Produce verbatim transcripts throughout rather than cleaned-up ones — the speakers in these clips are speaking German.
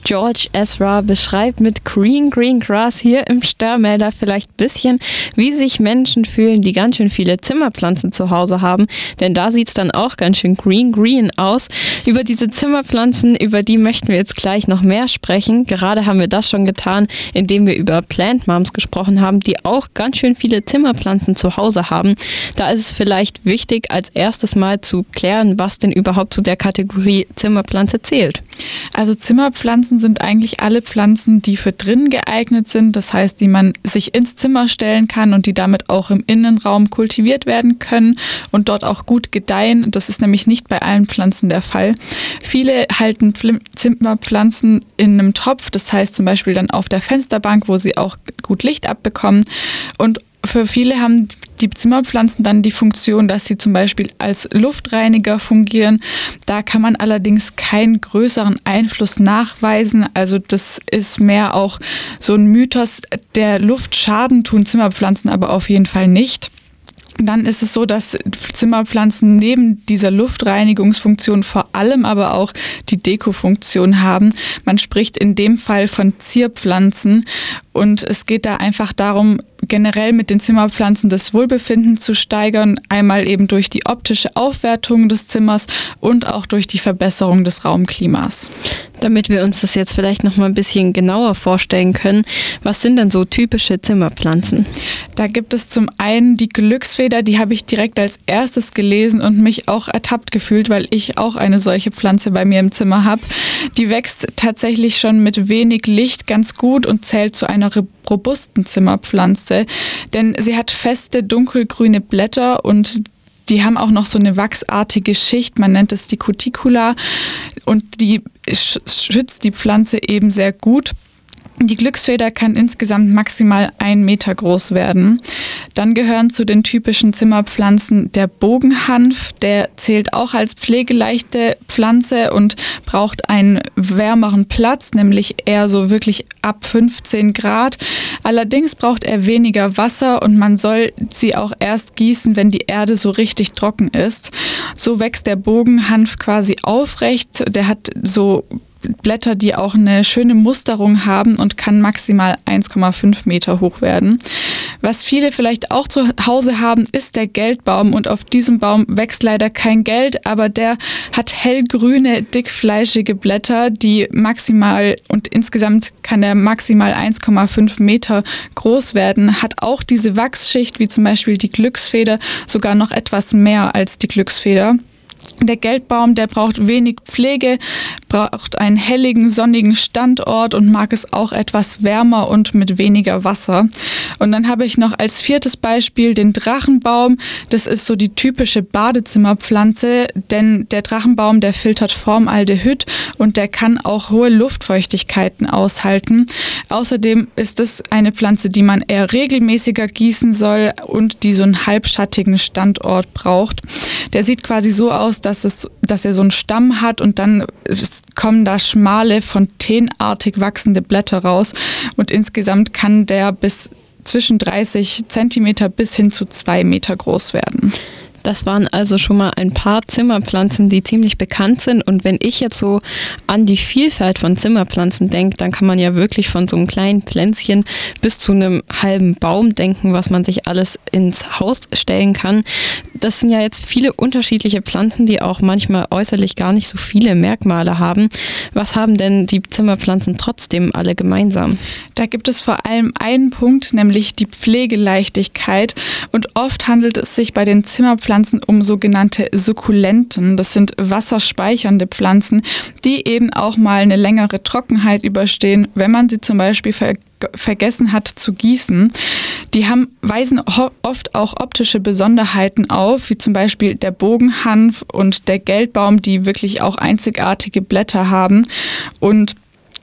George Ezra beschreibt mit Green Green Grass hier im Störmelder vielleicht ein bisschen, wie sich Menschen fühlen, die ganz schön viele Zimmerpflanzen zu Hause haben. Denn da sieht es dann auch ganz schön green green aus. Über diese Zimmerpflanzen, über die möchten wir jetzt gleich noch mehr sprechen. Gerade haben wir das schon getan, indem wir über Plant Moms gesprochen haben, die auch ganz schön viele Zimmerpflanzen zu Hause haben. Da ist es vielleicht wichtig, als erstes mal zu klären, was denn überhaupt zu der Kategorie Zimmerpflanze zählt. Also Zimmerpflanzen sind eigentlich alle Pflanzen, die für drinnen geeignet sind. Das heißt, die man sich ins Zimmer stellen kann und die damit auch im Innenraum kultiviert werden können und dort auch gut gedeihen. Das ist nämlich nicht bei allen Pflanzen der Fall. Viele halten Zimmerpflanzen in einem Topf, das heißt zum Beispiel dann auf der Fensterbank, wo sie auch gut Licht abbekommen. Und für viele haben die Zimmerpflanzen dann die Funktion, dass sie zum Beispiel als Luftreiniger fungieren. Da kann man allerdings keinen größeren Einfluss nachweisen. Also das ist mehr auch so ein Mythos, der Luft schaden tun Zimmerpflanzen aber auf jeden Fall nicht. Dann ist es so, dass Zimmerpflanzen neben dieser Luftreinigungsfunktion vor allem aber auch die Dekofunktion haben. Man spricht in dem Fall von Zierpflanzen und es geht da einfach darum, generell mit den Zimmerpflanzen das Wohlbefinden zu steigern, einmal eben durch die optische Aufwertung des Zimmers und auch durch die Verbesserung des Raumklimas. Damit wir uns das jetzt vielleicht noch mal ein bisschen genauer vorstellen können, was sind denn so typische Zimmerpflanzen? Da gibt es zum einen die Glücksfeder, die habe ich direkt als erstes gelesen und mich auch ertappt gefühlt, weil ich auch eine solche Pflanze bei mir im Zimmer habe. Die wächst tatsächlich schon mit wenig Licht ganz gut und zählt zu einer robusten Zimmerpflanze, denn sie hat feste dunkelgrüne Blätter und die haben auch noch so eine wachsartige Schicht, man nennt es die Cuticula und die schützt die Pflanze eben sehr gut. Die Glücksfeder kann insgesamt maximal ein Meter groß werden. Dann gehören zu den typischen Zimmerpflanzen der Bogenhanf. Der zählt auch als pflegeleichte Pflanze und braucht einen wärmeren Platz, nämlich eher so wirklich ab fünfzehn Grad. Allerdings braucht er weniger Wasser und man soll sie auch erst gießen, wenn die Erde so richtig trocken ist. So wächst der Bogenhanf quasi aufrecht. Der hat so Blätter, die auch eine schöne Musterung haben und kann maximal eins Komma fünf Meter hoch werden. Was viele vielleicht auch zu Hause haben, ist der Geldbaum und auf diesem Baum wächst leider kein Geld, aber der hat hellgrüne, dickfleischige Blätter, die maximal und insgesamt kann er maximal eins Komma fünf Meter groß werden, hat auch diese Wachsschicht wie zum Beispiel die Glücksfeder, sogar noch etwas mehr als die Glücksfeder. Der Geldbaum, der braucht wenig Pflege, braucht einen helligen, sonnigen Standort und mag es auch etwas wärmer und mit weniger Wasser. Und dann habe ich noch als viertes Beispiel den Drachenbaum. Das ist so die typische Badezimmerpflanze, denn der Drachenbaum, der filtert Formaldehyd und der kann auch hohe Luftfeuchtigkeiten aushalten. Außerdem ist es eine Pflanze, die man eher regelmäßiger gießen soll und die so einen halbschattigen Standort braucht. Der sieht quasi so aus, dass es, dass er so einen Stamm hat und dann kommen da schmale, fontänenartig wachsende Blätter raus und insgesamt kann der bis zwischen dreißig Zentimeter bis hin zu zwei Meter groß werden. Das waren also schon mal ein paar Zimmerpflanzen, die ziemlich bekannt sind. Und wenn ich jetzt so an die Vielfalt von Zimmerpflanzen denke, dann kann man ja wirklich von so einem kleinen Pflänzchen bis zu einem halben Baum denken, was man sich alles ins Haus stellen kann. Das sind ja jetzt viele unterschiedliche Pflanzen, die auch manchmal äußerlich gar nicht so viele Merkmale haben. Was haben denn die Zimmerpflanzen trotzdem alle gemeinsam? Da gibt es vor allem einen Punkt, nämlich die Pflegeleichtigkeit. Und oft handelt es sich bei den Zimmerpflanzen um sogenannte Sukkulenten. Das sind wasserspeichernde Pflanzen, die eben auch mal eine längere Trockenheit überstehen, wenn man sie zum Beispiel ver- vergessen hat zu gießen. Die haben, weisen ho- oft auch optische Besonderheiten auf, wie zum Beispiel der Bogenhanf und der Geldbaum, die wirklich auch einzigartige Blätter haben. Und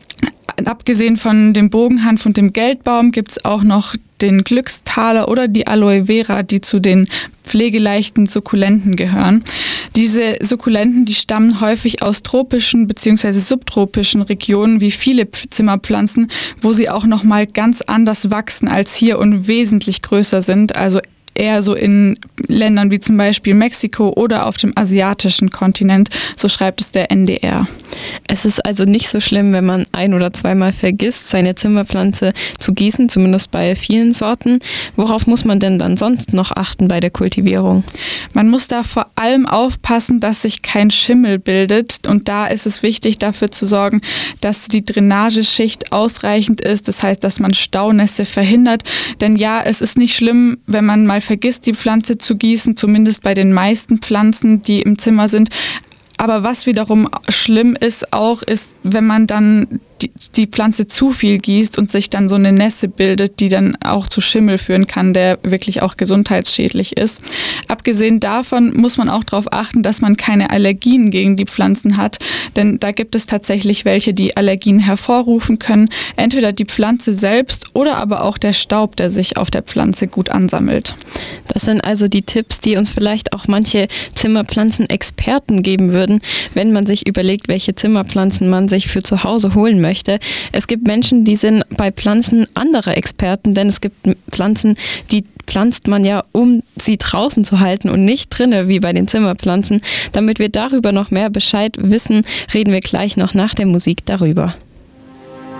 abgesehen von dem Bogenhanf und dem Geldbaum gibt es auch noch den Glückstaler oder die Aloe Vera, die zu den pflegeleichten Sukkulenten gehören. Diese Sukkulenten, die stammen häufig aus tropischen bzw. subtropischen Regionen wie viele Zimmerpflanzen, wo sie auch nochmal ganz anders wachsen als hier und wesentlich größer sind, also eher so in Ländern wie zum Beispiel Mexiko oder auf dem asiatischen Kontinent, so schreibt es der N D R. Es ist also nicht so schlimm, wenn man ein- oder zweimal vergisst, seine Zimmerpflanze zu gießen, zumindest bei vielen Sorten. Worauf muss man denn dann sonst noch achten bei der Kultivierung? Man muss da vor allem aufpassen, dass sich kein Schimmel bildet, und da ist es wichtig, dafür zu sorgen, dass die Drainageschicht ausreichend ist. Das heißt, dass man Staunässe verhindert. Denn ja, es ist nicht schlimm, wenn man mal vergisst, die Pflanze zu gießen, zumindest bei den meisten Pflanzen, die im Zimmer sind. Aber was wiederum schlimm ist auch, ist, wenn man dann die, die Pflanze zu viel gießt und sich dann so eine Nässe bildet, die dann auch zu Schimmel führen kann, der wirklich auch gesundheitsschädlich ist. Abgesehen davon muss man auch darauf achten, dass man keine Allergien gegen die Pflanzen hat, denn da gibt es tatsächlich welche, die Allergien hervorrufen können. Entweder die Pflanze selbst oder aber auch der Staub, der sich auf der Pflanze gut ansammelt. Das sind also die Tipps, die uns vielleicht auch manche Zimmerpflanzen-Experten geben würden, wenn man sich überlegt, welche Zimmerpflanzen man sich für zu Hause holen möchte. Es gibt Menschen, die sind bei Pflanzen andere Experten, denn es gibt Pflanzen, die pflanzt man ja, um sie draußen zu halten und nicht drinne, wie bei den Zimmerpflanzen. Damit wir darüber noch mehr Bescheid wissen, reden wir gleich noch nach der Musik darüber.